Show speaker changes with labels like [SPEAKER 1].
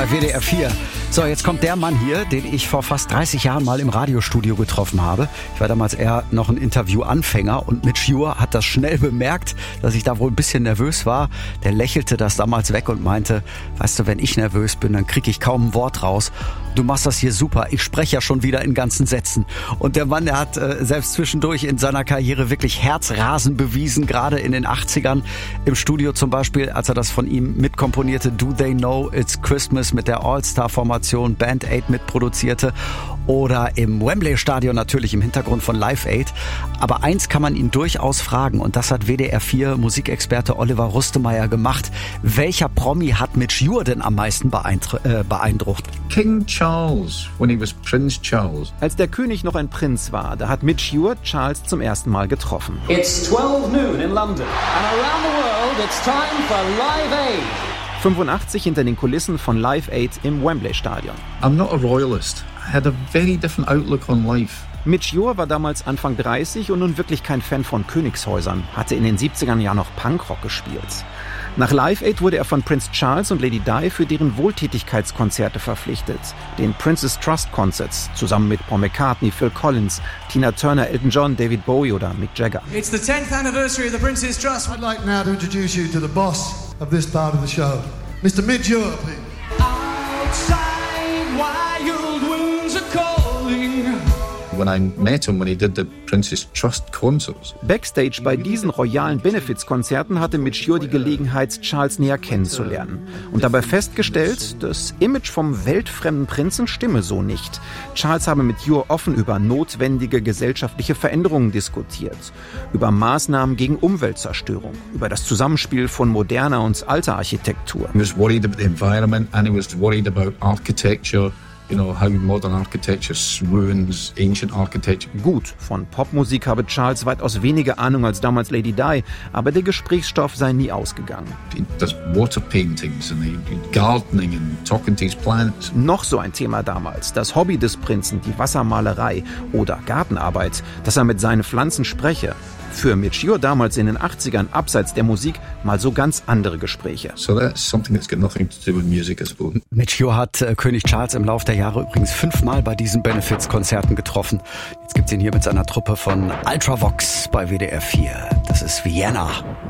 [SPEAKER 1] bei WDR 4. So, jetzt kommt der Mann hier, den ich vor fast 30 Jahren mal im Radiostudio getroffen habe. Ich war damals eher noch ein Interviewanfänger und Midge Ure hat das schnell bemerkt, dass ich da wohl ein bisschen nervös war. Der lächelte das damals weg und meinte, weißt du, wenn ich nervös bin, dann kriege ich kaum ein Wort raus. Du machst das hier super, ich spreche ja schon wieder in ganzen Sätzen. Und der Mann, der hat selbst zwischendurch in seiner Karriere wirklich Herzrasen bewiesen, gerade in den 80ern. Im Studio zum Beispiel, als er das von ihm mitkomponierte Do They Know It's Christmas mit der All-Star-Formation Band Aid mitproduzierte. Oder im Wembley-Stadion natürlich im Hintergrund von Live Aid. Aber eins kann man ihn durchaus fragen und das hat WDR 4 Musikexperte Oliver Rustemeyer gemacht. Welcher Promi hat Midge Ure denn am meisten beeindruckt?
[SPEAKER 2] King Charles, when he was Prince Charles.
[SPEAKER 3] Als der König noch ein Prinz war, da hat Midge Ure Charles zum ersten Mal getroffen.
[SPEAKER 4] It's 12 noon in London and around the world it's time for Live Aid.
[SPEAKER 3] 85 hinter den Kulissen von Live Aid im Wembley-Stadion.
[SPEAKER 2] I'm not a royalist. I had a very different outlook on life.
[SPEAKER 3] Midge Ure war damals Anfang 30 und nun wirklich kein Fan von Königshäusern, hatte in den 70ern ja noch Punkrock gespielt. Nach Live Aid wurde er von Prince Charles und Lady Di für deren Wohltätigkeitskonzerte verpflichtet. Den Prince's Trust Concerts, zusammen mit Paul McCartney, Phil Collins, Tina Turner, Elton John, David Bowie oder Mick Jagger.
[SPEAKER 5] It's the 10th anniversary of the Prince's Trust.
[SPEAKER 6] I'd like now to introduce you to the boss of this part of the show, Mr. Midge Ure, please.
[SPEAKER 5] Outside wild wounds are calling.
[SPEAKER 2] When I met him when he did the Prince's Trust concerts.
[SPEAKER 3] Backstage bei diesen royalen Benefizkonzerten hatte Midge Ure die Gelegenheit, Charles näher kennenzulernen. Und dabei festgestellt, das Image vom weltfremden Prinzen stimme so nicht. Charles habe mit Ure offen über notwendige gesellschaftliche Veränderungen diskutiert, über Maßnahmen gegen Umweltzerstörung, über das Zusammenspiel von moderner und alter Architektur.
[SPEAKER 2] He was worried about the environment and he was worried about architecture. You know, how modern architecture ruins ancient architecture.
[SPEAKER 3] Gut, von Popmusik habe Charles weitaus weniger Ahnung als damals Lady Di, aber der Gesprächsstoff sei nie ausgegangen.
[SPEAKER 2] He does water paintings and gardening and talking to his plants.
[SPEAKER 3] Noch so ein Thema damals, das Hobby des Prinzen, die Wassermalerei oder Gartenarbeit, dass er mit seinen Pflanzen spreche. Für Midge Ure damals in den 80ern, abseits der Musik, mal so ganz andere Gespräche.
[SPEAKER 2] So that's something that's got nothing to do with music, I suppose.
[SPEAKER 1] Midge Ure hat König Charles im Laufe der Jahre übrigens 5-mal bei diesen Benefits-Konzerten getroffen. Jetzt gibt's ihn hier mit seiner Truppe von Ultravox bei WDR 4. Das ist Vienna.